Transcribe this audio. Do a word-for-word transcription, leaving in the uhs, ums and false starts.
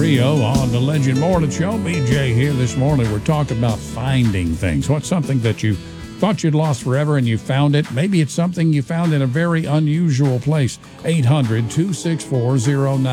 Rio on the Legend Morning Show. B J here this morning. We're talking about finding things. What's something that you thought you'd lost forever and you found it? Maybe it's something you found in a very unusual place. eight hundred, two six four, oh nine